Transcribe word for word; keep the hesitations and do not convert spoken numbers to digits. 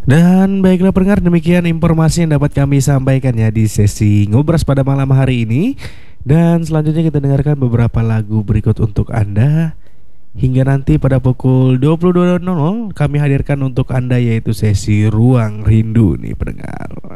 Dan baiklah pendengar, demikian informasi yang dapat kami sampaikan ya di sesi Ngobras pada malam hari ini. Dan selanjutnya kita dengarkan beberapa lagu berikut untuk Anda. Hingga nanti pada pukul dua puluh dua nol nol kami hadirkan untuk Anda yaitu sesi Ruang Rindu nih pendengar.